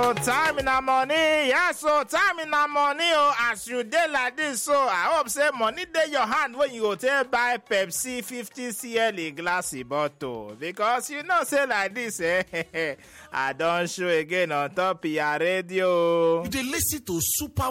so time na money. Yes, so time na money. Oh, as you dey like this, so I hope say money dey your hand when you go take buy Pepsi 50cl glassy bottle. Because you know say like this, I don't show again on top your radio. You dey listen to Super